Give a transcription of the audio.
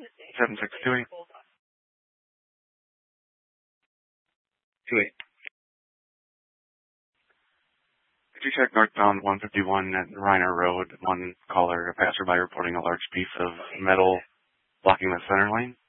7628. 28. Could you check northbound 151 at Reiner Road? One caller, a passerby, reporting a large piece of metal blocking the center lane.